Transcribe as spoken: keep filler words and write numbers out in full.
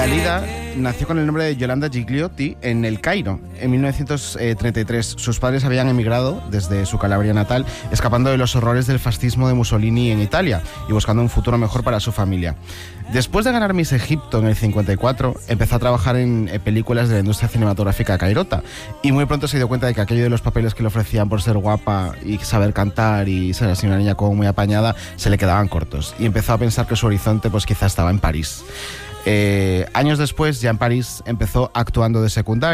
Dalida nació con el nombre de Yolanda Gigliotti en El Cairo. En mil novecientos treinta y tres sus padres habían emigrado desde su Calabria natal, escapando de los horrores del fascismo de Mussolini en Italia y buscando un futuro mejor para su familia. Después de ganar Miss Egipto en el cincuenta y cuatro, empezó a trabajar en películas de la industria cinematográfica cairota y muy pronto se dio cuenta de que aquello de los papeles que le ofrecían por ser guapa y saber cantar y ser así una niña como muy apañada se le quedaban cortos y empezó a pensar que su horizonte pues quizá estaba en París. Eh, años después, ya en París, empezó actuando de secundaria.